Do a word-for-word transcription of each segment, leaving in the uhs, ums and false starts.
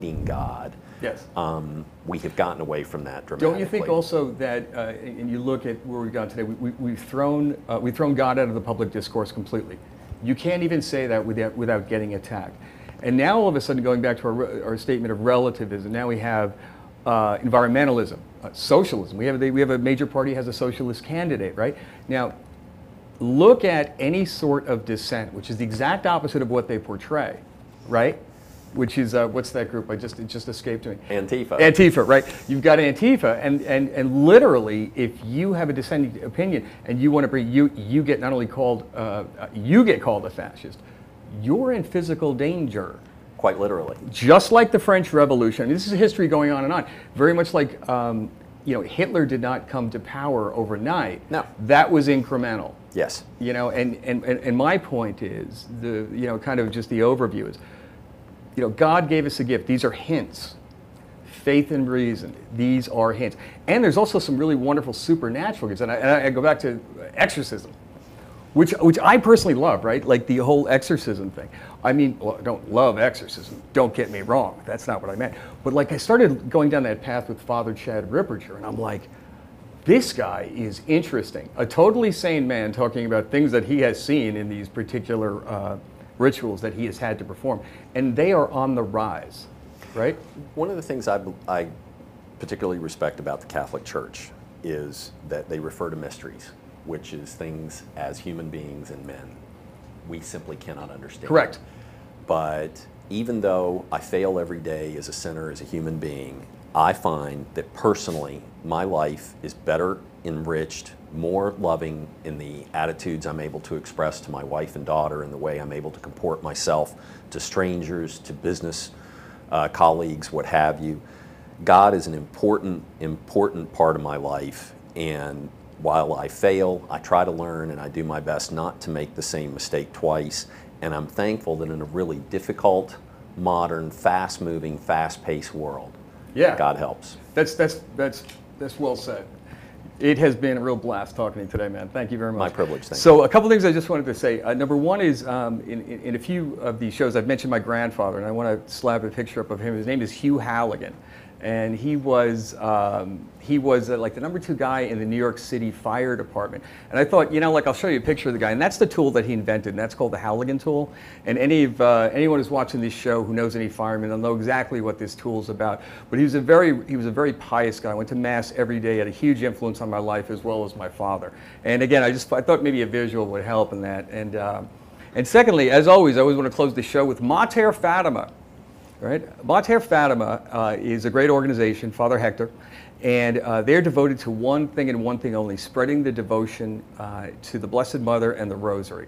God. Yes. Um, we have gotten away from that dramatically. Don't you think also that, uh, and you look at where we've gone today, we, we, we've thrown uh, we've thrown God out of the public discourse completely. You can't even say that without without getting attacked. And now all of a sudden, going back to our, our statement of relativism, now we have uh, environmentalism, uh, socialism. We have the, we have a major party has a socialist candidate, right? Now, look at any sort of dissent, which is the exact opposite of what they portray, right? Which is, uh, what's that group? I just, it just escaped me. Antifa. Antifa, right? You've got Antifa, and, and, and literally, if you have a dissenting opinion and you want to bring, you, you get not only called, uh, you get called a fascist, you're in physical danger. Quite literally. Just like the French Revolution. I mean, this is a history going on and on. Very much like, um, you know, Hitler did not come to power overnight. No. That was incremental. Yes. You know, and, and, and my point is, the, you know, kind of just the overview is, you know, God gave us a gift. These are hints. Faith and reason. These are hints. And there's also some really wonderful supernatural gifts. And I, and I go back to exorcism, which which I personally love, right? Like the whole exorcism thing. I mean, well, I don't love exorcism. Don't get me wrong. That's not what I meant. But like I started going down that path with Father Chad Ripperger, and I'm like, this guy is interesting. A totally sane man talking about things that he has seen in these particular uh, rituals that he has had to perform, and they are on the rise, right? One of the things I, I particularly respect about the Catholic Church is that they refer to mysteries, which is things as human beings and men we simply cannot understand. Correct. But even though I fail every day as a sinner, as a human being, I find that personally my life is better enriched, more loving in the attitudes I'm able to express to my wife and daughter, and the way I'm able to comport myself to strangers, to business uh, colleagues, what have you. God is an important, important part of my life, and while I fail, I try to learn, and I do my best not to make the same mistake twice. And I'm thankful that in a really difficult, modern, fast-moving, fast-paced world, yeah, God helps. That's that's that's that's well said. It has been a real blast talking to you today, man. Thank you very much. My privilege. Thank so you. A couple things I just wanted to say. Uh, number one is um, in, in, in a few of these shows I've mentioned my grandfather, and I want to slap a picture up of him. His name is Hugh Halligan. And he was um, he was uh, like the number two guy in the New York City Fire Department. And I thought, you know, like I'll show you a picture of the guy, and that's the tool that he invented, and that's called the Halligan tool. And any of uh, anyone who's watching this show who knows any firemen, they'll know exactly what this tool is about. But he was a very he was a very pious guy. I went to mass every day. Had a huge influence on my life as well as my father. And again, I just I thought maybe a visual would help in that. And uh, and secondly, as always, I always want to close the show with Mater Fatima. Right? Mater Fatima uh, is a great organization, Father Hector, and uh, they're devoted to one thing and one thing only, spreading the devotion uh, to the Blessed Mother and the Rosary.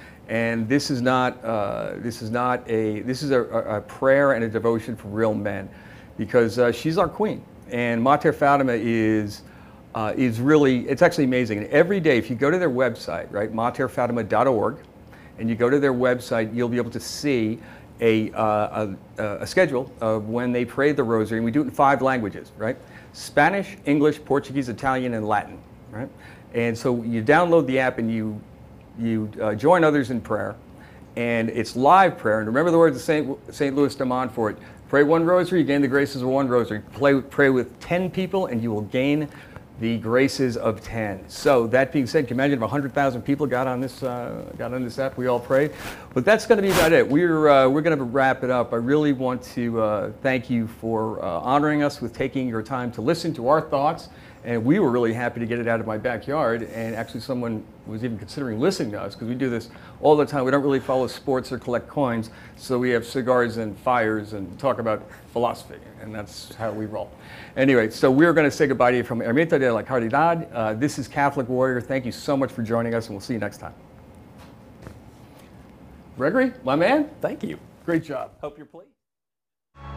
And this is not uh, this is not a this is a, a prayer and a devotion for real men, because uh, she's our queen, and Mater Fatima is uh, is really, it's actually amazing. And every day, if you go to their website, right, mater fatima dot org, and you go to their website, you'll be able to see A, uh, a, a schedule of when they pray the rosary, and we do it in five languages, right? Spanish, English, Portuguese, Italian, and Latin, right? And so you download the app and you you uh, join others in prayer, and it's live prayer. And remember the words of Saint Saint Louis de Montfort: pray one rosary, you gain the graces of one rosary. Play, pray with ten people, and you will gain the graces of ten. So that being said, can you imagine if one hundred thousand people got on this uh, got on this app? We all prayed. But that's going to be about it. We're uh, we're going to wrap it up. I really want to uh, thank you for uh, honoring us with taking your time to listen to our thoughts. And we were really happy to get it out of my backyard. And actually, someone was even considering listening to us, because we do this all the time. We don't really follow sports or collect coins, so we have cigars and fires and talk about philosophy, and that's how we roll. Anyway, so we're going to say goodbye to you from Ermita de la Caridad. Uh, this is Catholic Warrior. Thank you so much for joining us, and we'll see you next time. Gregory, my man. Thank you. Great job. Hope you're pleased.